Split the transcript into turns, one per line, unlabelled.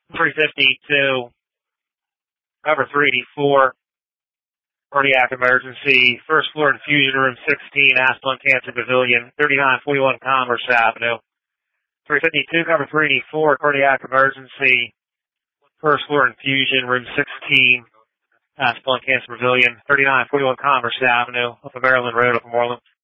352, cover 384, cardiac emergency, first floor infusion room 16, Asplund Cancer Pavilion, 3941 Commerce Avenue. 352, cover 384, cardiac emergency, first floor infusion room 16, Asplund Cancer Pavilion, 3941 Commerce Avenue, up on Maryland Road, up in Moreland.